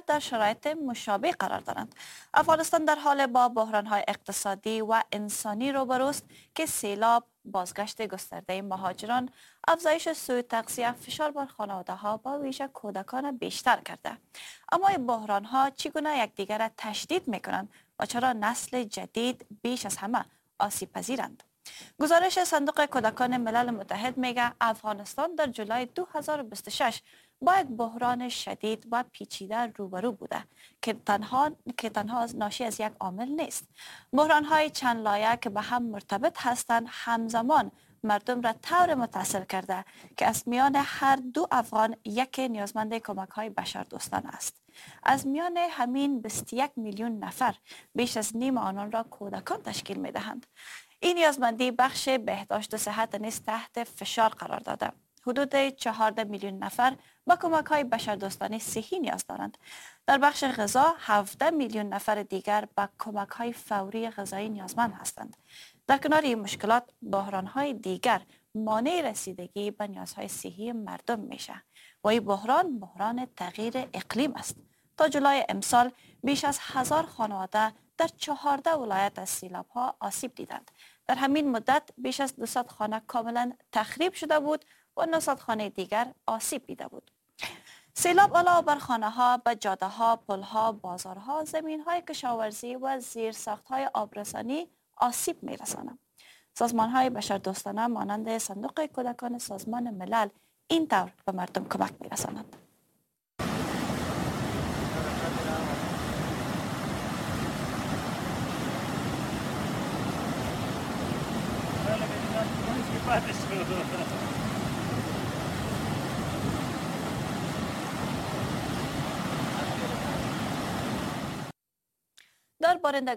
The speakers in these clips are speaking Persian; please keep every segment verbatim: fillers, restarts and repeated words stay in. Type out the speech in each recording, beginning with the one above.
در شرایط مشابه قرار دارند. افغانستان در حال با بحران‌های اقتصادی و انسانی روبروست که سیلاب، بازگشت گسترده مهاجران، افزایش سوء تغذیه، فشار بر خانواده‌ها با ویژه کودکان بیشتر کرده. اما این بحران‌ها چگونه یکدیگر را تشدید می‌کنند و چرا نسل جدید بیش از همه آسیب پذیرند؟ گزارش صندوق کودکان ملل متحد میگه افغانستان در جولای دو هزار و بیست و شش با یک بحران شدید و پیچیده روبرو بوده که تنها که تنها ناشی از یک عامل نیست. بحران های چند لایه که به هم مرتبط هستند همزمان مردم را طور متاثر کرده که از میان هر دو افغان یک نیازمند کمک های بشردوستانه است. از میان همین بیست و یک میلیون نفر بیش از نیم آنان را کودکان تشکیل می دهند. این نیازمندی بخش بهداشت و صحت نیز تحت فشار قرار داده. حدود چهارده میلیون نفر با کمک های بشردوستانه صحی نیاز دارند. در بخش غذا هفده میلیون نفر دیگر با کمک های فوری غذایی نیازمند هستند. در کنار این مشکلات، بحران های دیگر مانع رسیدگی به نیازهای صحی مردم میشه و این بحران بحران تغییر اقلیم است. تا جولای امسال بیش از هزار خانواده در چهارده ولایت از سیلاب ها آسیب دیدند. در همین مدت بیش از دویست خانه کاملا تخریب شده بود و نهصد خانه دیگر آسیب دیده بود. سیلاب علاوه بر خانه ها، به جاده ها، پل ها، بازارها، زمین های کشاورزی و زیرساخت های آبرسانی آسیب می رساند. سازمان های بشردوستانه مانند صندوق کودکان سازمان ملل این طور به مردم کمک می رسانند. در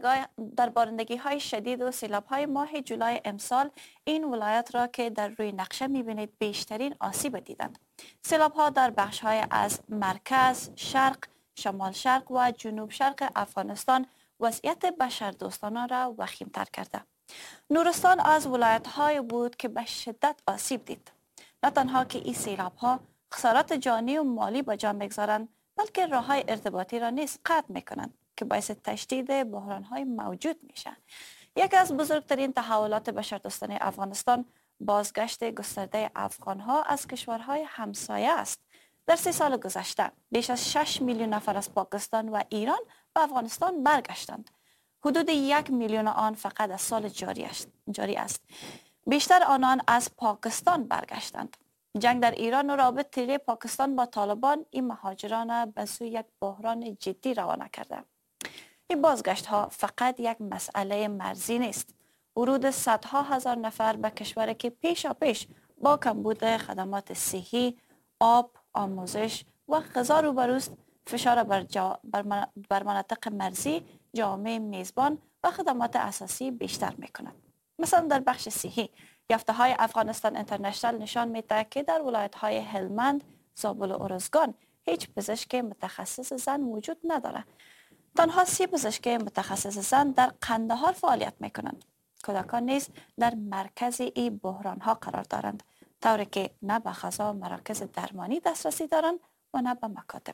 در بارندگی های شدید و سیلاب های ماه جولای امسال این ولایت را که در روی نقشه میبینید بیشترین آسیب دیدند. سیلاب ها در بخش های از مرکز، شرق، شمال شرق و جنوب شرق افغانستان وضعیت بشردوستانه را وخیم‌تر کرده. نورستان از ولایت های بود که به شدت آسیب دید. نه تنها که این سیلاب ها خسارات جانی و مالی به جا میگذارند، بلکه راه های ارتباطی را نیز قطع میکنند که باعث تشدید بحران های موجود میشه. یکی از بزرگترین تحولات بشردوستانه افغانستان بازگشت گسترده افغان ها از کشورهای همسایه است. در سی سال گذشته بیش از شش میلیون نفر از پاکستان و ایران به افغانستان برگشتند. حدود یک میلیون آن فقط از سال جاری است. جاری است. بیشتر آنان از پاکستان برگشتند. جنگ در ایران و رابطه پاکستان با طالبان این مهاجران به سوی یک بحران جدی روانه کرده. این بازگشت ها فقط یک مسئله مرزی نیست. ورود صدها هزار نفر به کشوری که پیشا پیش با کمبود خدمات صحی، آب، آموزش و غذا روبروست، فشار بر, جا... بر, من... بر مناطق مرزی، جامعه میزبان و خدمات اساسی بیشتر می کند. مثلا در بخش صحی، یافته های افغانستان اینترنشنال نشان میده که در ولایت های هلمند، زابل و ارزگان هیچ پزشک متخصص زن وجود نداره. تنها سی پزشک متخصص زن در قندهار فعالیت می کنند. کودکان نیز در مرکز این بحران ها قرار دارند، طوری که نه به غذا مراکز درمانی دسترسی دارند و نه به مکاتب.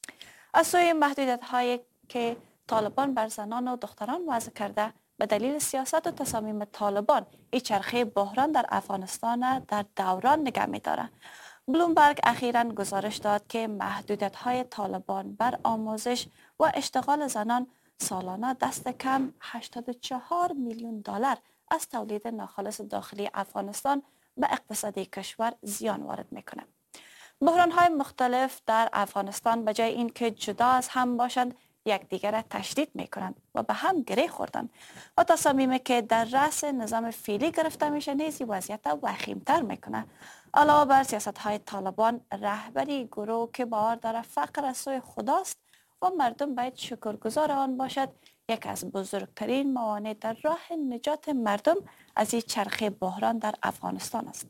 از سوی محدودیت هایی که طالبان بر زنان و دختران وضع کرده، به دلیل سیاست و تصامیم طالبان این چرخه بحران در افغانستان در دوران نگه می داره. بلومبرگ اخیراً گزارش داد که محدودیت های طالبان بر آموزش و اشتغال زنان سالانه دست کم هشتاد و چهار میلیون دلار از تولید ناخالص داخلی افغانستان به اقتصاد کشور زیان وارد میکنه. بحران های مختلف در افغانستان به جای اینکه جدا از هم باشند، یکدیگر را تشدید میکنند و به هم گره خوردند و تصامیمی که در رأس نظام فعلی گرفته میشه نیز وضعیت وخیم‌تر میکنه. علاوه بر سیاست های طالبان، رهبری گروه که باور داره فقر از سوی خداست و مردم باید شکرگزار آن باشد، یک از بزرگترین موانع در راه نجات مردم از این چرخه بحران در افغانستان است.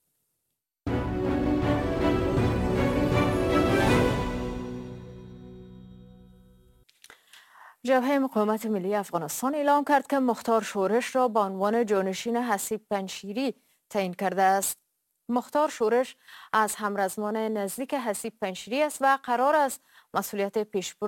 جبهه مقاومت ملی افغانستان اعلام کرد که مختار شورش را به عنوان جانشین حسیب پنشیری تعیین کرده است. مختار شورش از همرزمان نزدیک حسیب پنشیری است و قرار است مسئولیت پیشبرد